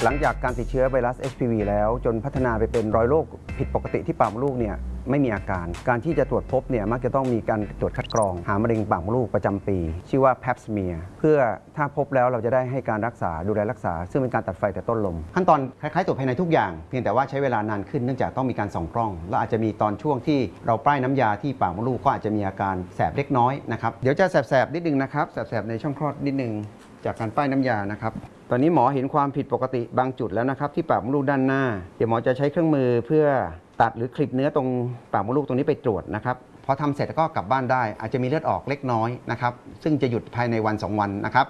หลังจากการติดเชื้อไวรัส HPV แล้วจนพัฒนาไปเป็นรอยโรคผิดปกติที่ปากมดลูกเนี่ยไม่มีอาการที่จะตรวจพบเนี่ยมักจะต้องมีการตรวจคัดกรองหามะเร็งปากมดลูกประจำปีชื่อว่า Pap smear เพื่อถ้าพบแล้วเราจะได้ให้การรักษาดูแลรักษาซึ่งเป็นการตัดไฟแต่ต้นลมขั้นตอนคล้ายๆตรวจภายในทุกอย่างเพียงแต่ว่าใช้เวลานานขึ้นเนื่องจากต้องมีการส่องกล้องและอาจจะมีตอนช่วงที่เราป้ายน้ำยาที่ปากมดลูกก็อาจจะมีอาการแสบเล็กน้อยนะครับเดี๋ยวจะแสบๆนิดนึงนะครับแสบๆในช่องคลอดนิดนึงจากการป้ายน้ำยานะครับตอนนี้หมอเห็นความผิดปกติบางจุดแล้วนะครับที่ปากมดลูกด้านหน้าเดี๋ยวหมอจะใช้เครื่องมือเพื่อตัดหรือคลิปเนื้อตรงปากมดลูกตรงนี้ไปตรวจนะครับพอทำเสร็จก็กลับบ้านได้อาจจะมีเลือดออกเล็กน้อยนะครับซึ่งจะหยุดภายในวัน2 วันนะครับ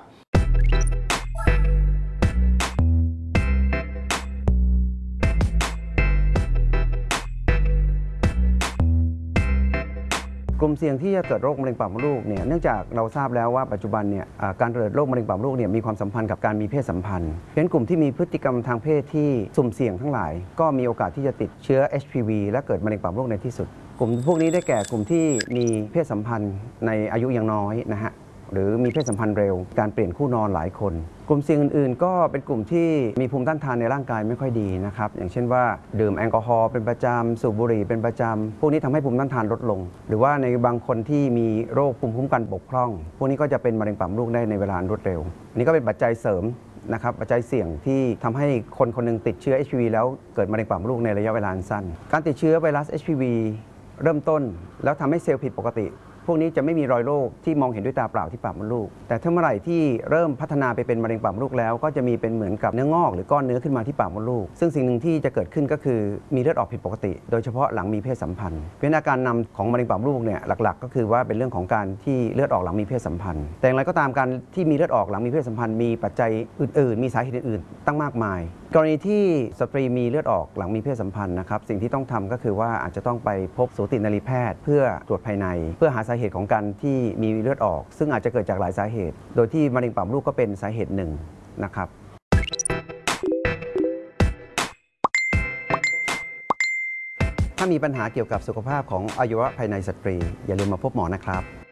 กลุ่มเสี่ยงที่จะเกิดโรคมะเร็งปากมดลูกเนี่ยเนื่องจากเราทราบแล้วว่าปัจจุบันเนี่ยการเกิดโรคมะเร็งปากมดลูกเนี่ยมีความสัมพันธ์กับการมีเพศสัมพันธ์เพราะฉะนั้นกลุ่มที่มีพฤติกรรมทางเพศที่สุ่มเสี่ยงทั้งหลายก็มีโอกาสที่จะติดเชื้อ HPV และเกิดมะเร็งปากมดลูกในที่สุดกลุ่มพวกนี้ได้แก่กลุ่มที่มีเพศสัมพันธ์ในอายุยังน้อยนะฮะหรือมีเพศสัมพันธ์เร็วการเปลี่ยนคู่นอนหลายคนกลุ่มเสี่ยงอื่นๆก็เป็นกลุ่มที่มีภูมิต้านทานในร่างกายไม่ค่อยดีนะครับอย่างเช่นว่าดื่มแอลกอฮอล์เป็นประจำสูบบุหรี่เป็นประจำพวกนี้ทำให้ภูมิต้านทานลดลงหรือว่าในบางคนที่มีโรคภูมิคุ้มกันบกพร่องพวกนี้ก็จะเป็นมะเร็งปากมดลูกได้ในเวลารวดเร็วอันนี้ก็เป็นปัจจัยเสริมนะครับปัจจัยเสี่ยงที่ทำให้คนคนหนึ่งติดเชื้อ HPV แล้วเกิดมะเร็งปากมดลูกในระยะเวลาสั้นการติดเชื้อไวรัส HPV เริ่มต้นแล้วทำให้เซลล์ผิดปกติพวกนี้จะไม่มีรอยโรคที่มองเห็นด้วยตาเปล่าที่ปากมดลูกแต่ถ้าเมื่อไหร่ที่เริ่มพัฒนาไปเป็นมะเร็งปากมดลูกแล้วก็จะมีเป็นเหมือนกับเนื้องอกหรือก้อนเนื้อขึ้นมาที่ปากมดลูกซึ่งสิ่งหนึ่งที่จะเกิดขึ้นก็คือมีเลือดออกผิดปกติโดยเฉพาะหลังมีเพศสัมพันธ์เพราะฉะนั้นอาการนำของมะเร็งปากมดลูกเนี่ยหลักๆก็คือว่าเป็นเรื่องของการที่เลือดออกหลังมีเพศสัมพันธ์แต่อย่างไรก็ตามการที่มีเลือดออกหลังมีเพศสัมพันธ์มีปัจจัยอื่นๆมีสาเหตุอื่นๆตั้งมากมายกรณีที่สตรีมีเลือดออกหลังมีเพศสัมพันธ์นะครับสิ่งที่ต้องทำก็คือว่าอาจจะต้องไปพบสูตินรีแพทย์เพื่อตรวจภายในเพื่อหาสาเหตุของการที่มีเลือดออกซึ่งอาจจะเกิดจากหลายสาเหตุโดยที่มะเร็งปากมดลูกก็เป็นสาเหตุหนึ่งนะครับถ้ามีปัญหาเกี่ยวกับสุขภาพของอวัยวะภายในสตรีอย่าลืมมาพบหมอนะครับ